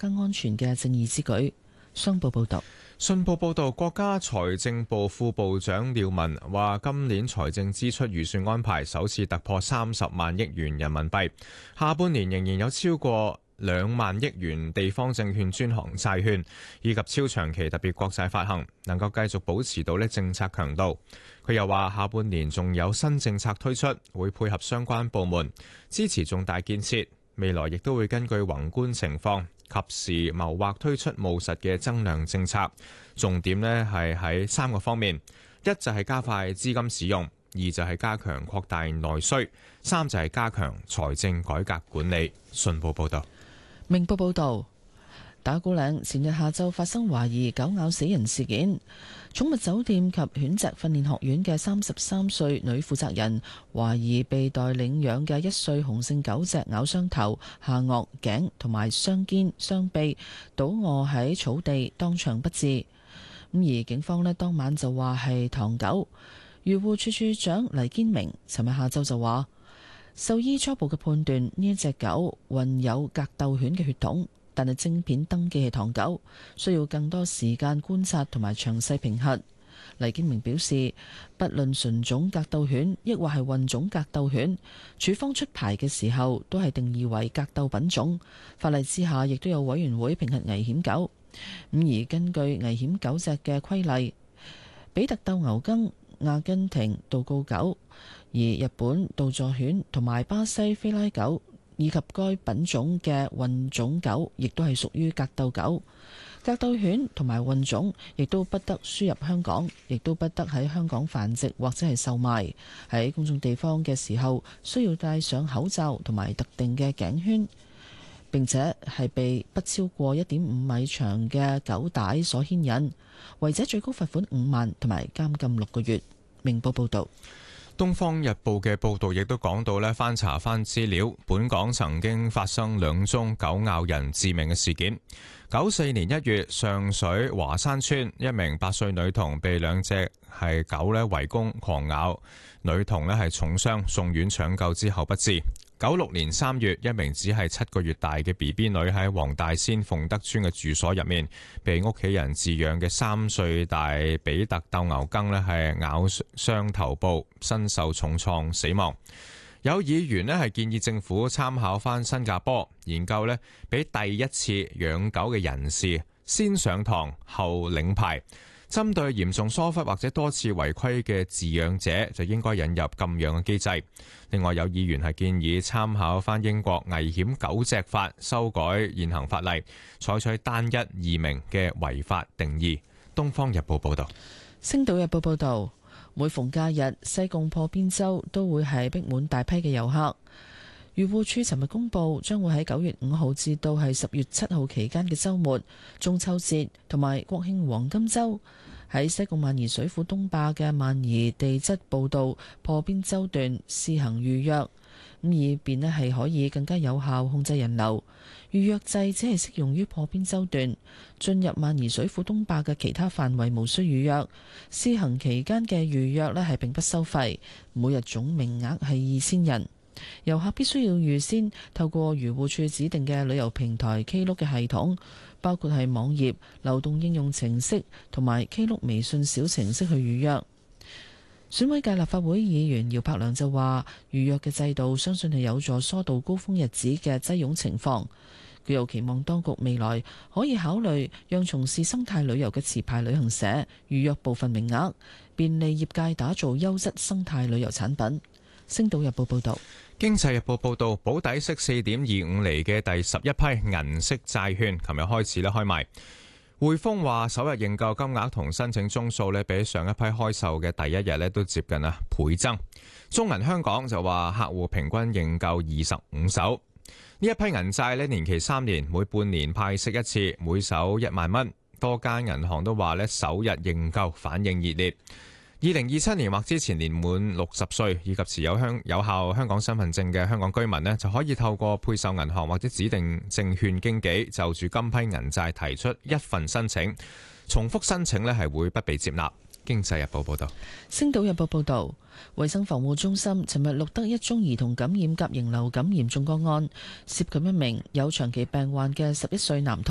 家安全嘅正義之舉。商報報道。 信報報導，國家財政部副部長廖文話，今年財政支出預算安排首次突破30萬億元人民幣，下半年仍然有超過2萬億元地方證券專項債券以及超長期特別國債發行，能夠繼續保持到政策強度。佢又話，下半年仲有新政策推出，會配合相關部門支持重大建設，未來亦都會根據宏觀情況及時謀劃推出務實嘅增量政策，重點呢係喺3個方面：一就係加快資金使用，二就係加強擴大內需，三就係加強財政改革管理。信報報道。 明報報道，打鼓嶺前日下晝發生懷疑狗咬死人事件，寵物酒店及犬隻訓練學院嘅33歲女負責人懷疑被待領養嘅1歲雄性狗隻咬傷頭、下顎、頸同埋雙肩、雙臂，倒卧喺草地，當場不治。而警方當晚就話係唐狗。漁護處處長黎堅明尋日下晝就話，獸醫初步嘅判斷呢一隻狗混有格鬥犬嘅血統，但係晶片登記係唐狗，需要更多時間觀察同埋詳細評核。黎堅明表示，不論純種格鬥犬抑或係混種格鬥犬，處方出牌嘅時候都係定義為格鬥品種，法例之下亦都有委員會評核危險狗。而根據危險狗隻嘅規例，比特鬥牛梗、阿根廷道告狗，而日本道助犬同埋巴西菲拉狗以及該品種嘅混種狗，亦都係屬於格鬥狗。格鬥犬同埋混種亦都不得輸入香港，亦都不得喺香港繁殖或者係售賣。喺公眾地方嘅時候，需要戴上口罩同埋特定嘅頸圈，並且係被不超過1.5米長嘅狗帶所牽引，違者最高罰款5萬同埋監禁6個月。明報報道。 《東方日報》嘅報導亦都講到翻查翻資料，本港曾經發生2宗狗咬人致命嘅事件。94年1月，上水華山村一名8歲女童被2隻狗圍攻狂咬，女童係重傷，送院搶救之後不治。96年3月，一名只係7個月大嘅 BB 女喺黃大仙鳳德村嘅住所入面，被屋企人飼養嘅3歲大比特鬥牛梗係咬傷頭部，身受重創死亡。有議員係建議政府參考翻新加坡研究俾第一次養狗嘅人士先上堂後領牌。針對嚴重疏忽或者多次違規嘅飼養者，就應該引入禁養嘅機制。另外有議員係建議參考翻英國危險狗隻法，修改現行法例，採取單一易明嘅違法定義。東方日報報道。 星島日報報道，每逢假日，西貢破邊洲都會係逼滿大批嘅遊客。漁護署尋日公布，將會喺9月5號至到係10月7號期間嘅週末、中秋節同埋國慶黃金週，喺西貢萬宜水庫東壩嘅萬宜地質步道破邊洲段試行預約，以便係可以更加有效控制人流。預約制只係適用於破邊洲段，進入萬宜水庫東壩嘅其他範圍無需預約。試行期間嘅預約係並不收費，每日總名額係2000人。遊客必須要預先透過漁護署指定嘅旅遊平台 Klook 嘅系統，包括係網頁、流動應用程式同埋 Klook 微信小程式去預約。選委界立法會議員姚柏良就話，預約嘅制度相信係有助疏導高峰日子嘅擠擁情況。佢又期望當局未來可以考慮讓從事生態旅遊嘅持牌旅行社預約部分名額，便利業界打造優質生態旅遊產品。星島日報報道。 經濟日報報道，保底息4.25厘嘅第11批銀色債券，琴日開始開賣。匯豐話首日認購金額同申請宗數比上一批開售嘅第一日都接近倍增。中銀香港就話客戶平均認購25手。呢一批銀債年期3年，每半年派息一次，每手1萬蚊。多間銀行都話首日認購反應熱烈。2027年或之前年滿60歲以及持有效香港身份證嘅香港居民就可以透過配售銀行或者指定證券經紀就住今批銀債提出一份申請，重複申請係會不被接納。經濟日報報道。 星島日報報道，衛生防護中心尋日錄得1宗兒童感染甲型流感嚴重個案，涉及一名有長期病患嘅11歲男童。